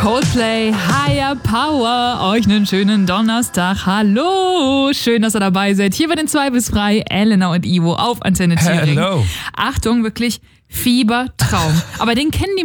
Coldplay, Higher Power. Euch einen schönen Donnerstag. Hallo, schön, dass ihr dabei seid. Hier bei den 2 bis 3, Elena und Ivo auf Antenne Thüringen. Hello. Achtung, wirklich Fiebertraum. Aber den kennen die